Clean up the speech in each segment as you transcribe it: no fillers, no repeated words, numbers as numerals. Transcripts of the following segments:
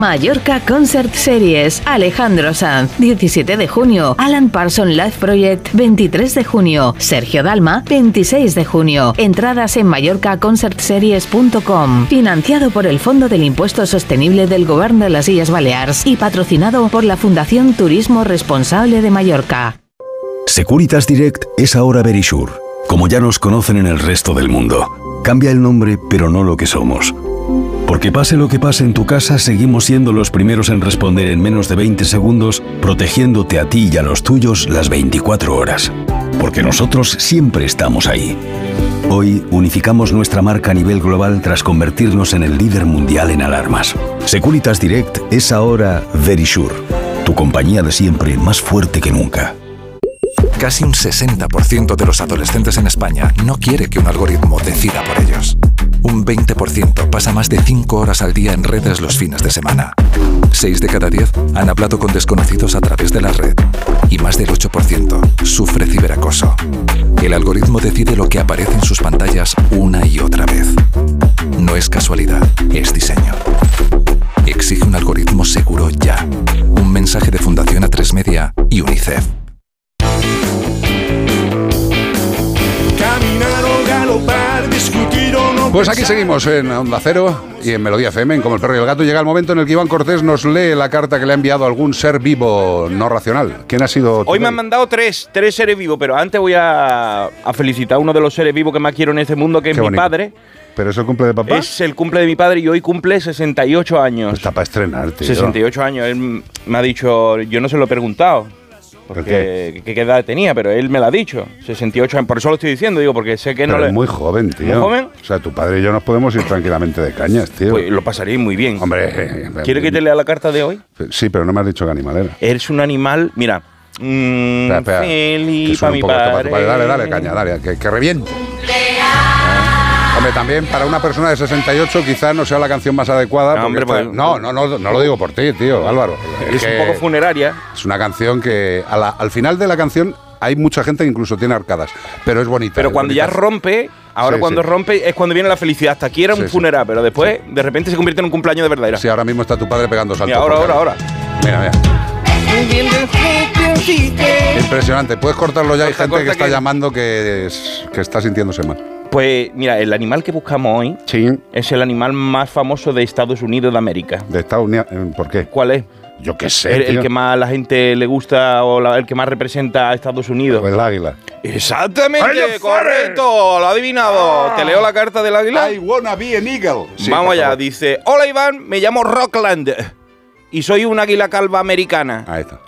Mallorca Concert Series, Alejandro Sanz, 17 de junio, Alan Parsons Live Project, 23 de junio, Sergio Dalma, 26 de junio. Entradas en mallorcaconcertseries.com, financiado por el Fondo del Impuesto Sostenible del Govern de las Illes Balears y patrocinado por la Fundación Turismo Responsable de Mallorca. Securitas Direct es ahora Verisure, como ya nos conocen en el resto del mundo. Cambia el nombre, pero no lo que somos. Porque pase lo que pase en tu casa, seguimos siendo los primeros en responder en menos de 20 segundos, protegiéndote a ti y a los tuyos las 24 horas. Porque nosotros siempre estamos ahí. Hoy unificamos nuestra marca a nivel global tras convertirnos en el líder mundial en alarmas. Securitas Direct es ahora Verisure, tu compañía de siempre más fuerte que nunca. Casi un 60% de los adolescentes en España no quiere que un algoritmo decida por ellos. Un 20% pasa más de 5 horas al día en redes los fines de semana. 6 de cada 10 han hablado con desconocidos a través de la red. Y más del 8% sufre ciberacoso. El algoritmo decide lo que aparece en sus pantallas una y otra vez. No es casualidad, es diseño. Exige un algoritmo seguro ya. Un mensaje de Fundación A3 Media y UNICEF. Caminar o galopar, discutir o no. Pues aquí seguimos en Onda Cero y en Melodía FM, en Como el Perro y el Gato. Llega el momento en el que Iván Cortés nos lee la carta que le ha enviado algún ser vivo no racional. ¿Quién ha sido? Hoy me han mandado tres seres vivos, pero antes voy a felicitar a uno de los seres vivos que más quiero en este mundo, que es mi padre. ¿Pero es el cumple de papá? Es el cumple de mi padre y hoy cumple 68 años. Está para estrenar, tío. 68 años. Él me ha dicho, yo no se lo he preguntado. Porque qué edad tenía, pero él me lo ha dicho. 68 años, por eso lo estoy diciendo, digo, porque sé que pero no es muy joven, tío. ¿Muy joven? O sea, tu padre y yo nos podemos ir tranquilamente de cañas, tío. Pues lo pasaría muy bien. Hombre. ¿Quiere que te lea la carta de hoy? Sí, pero no me has dicho qué animal era. Eres un animal, mira. Espera, feliz para mi padre. Dale, caña, dale, que reviente. Hombre, también para una persona de 68 quizás no sea la canción más adecuada. No, hombre, pues, no lo digo por ti, tío, Álvaro. Es un poco funeraria. Es una canción que al final de la canción hay mucha gente que incluso tiene arcadas, pero es bonita. Pero cuando ya rompe, ahora cuando rompe es cuando viene la felicidad. Hasta aquí era un funeral, pero después de repente se convierte en un cumpleaños de verdad. Sí, ahora mismo está tu padre pegando saltos. Mira, ahora. Mira. Impresionante. Puedes cortarlo ya, hay gente que está llamando que está sintiéndose mal. Pues mira, el animal que buscamos hoy es el animal más famoso de Estados Unidos de América. ¿De Estados Unidos? ¿Por qué? ¿Cuál es? Yo qué sé, el que más a la gente le gusta o el que más representa a Estados Unidos. El águila. Exactamente, correcto, lo ha adivinado. Te leo la carta del águila. I wanna be an eagle. Sí, vamos allá, dice: hola Iván, me llamo Rockland y soy un águila calva americana. Ahí está.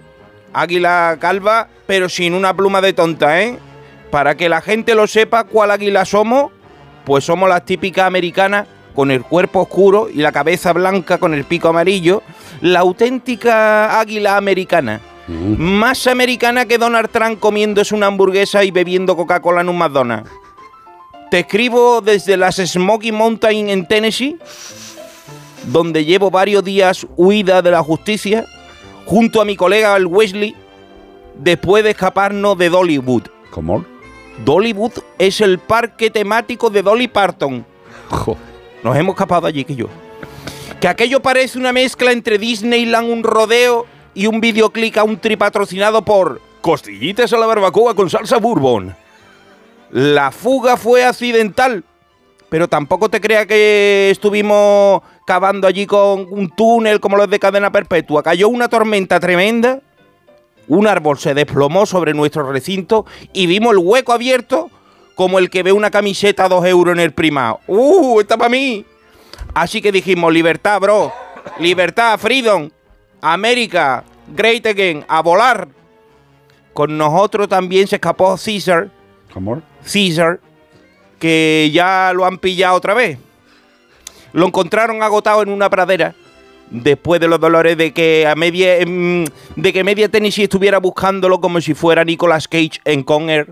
Águila calva, pero sin una pluma de tonta, ¿eh? Para que la gente lo sepa cuál águila somos, pues somos las típicas americanas con el cuerpo oscuro y la cabeza blanca con el pico amarillo, la auténtica águila americana. Más americana que Donald Trump comiéndose una hamburguesa y bebiendo Coca-Cola en un McDonald's. Te escribo desde las Smoky Mountain en Tennessee, donde llevo varios días huida de la justicia, junto a mi colega el Wesley, después de escaparnos de Dollywood. ¿Cómo? Dollywood es el parque temático de Dolly Parton. Nos hemos escapado allí, que yo. Que aquello parece una mezcla entre Disneyland, un rodeo y un videoclip country patrocinado por Costillitas a la barbacoa con salsa bourbon. La fuga fue accidental, pero tampoco te creas que estuvimos cavando allí con un túnel como los de Cadena Perpetua. Cayó una tormenta tremenda. Un árbol se desplomó sobre nuestro recinto y vimos el hueco abierto como el que ve una camiseta a 2 euros en el Primao. ¡Está para mí! Así que dijimos, libertad, bro. Libertad, freedom. América, great again. A volar. Con nosotros también se escapó César. ¿Cómo? César, que ya lo han pillado otra vez. Lo encontraron agotado en una pradera. Después de los dolores de que media Tennessee estuviera buscándolo como si fuera Nicolas Cage en Con Air.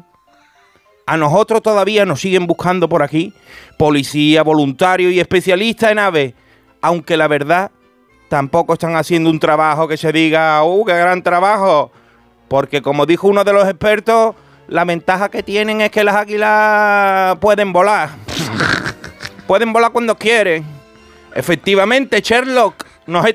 A nosotros todavía nos siguen buscando por aquí, policía, voluntario y especialista en aves, aunque la verdad tampoco están haciendo un trabajo que se diga, qué gran trabajo, porque como dijo uno de los expertos, la ventaja que tienen es que las águilas pueden volar. Pueden volar cuando quieren. Efectivamente, Sherlock, nos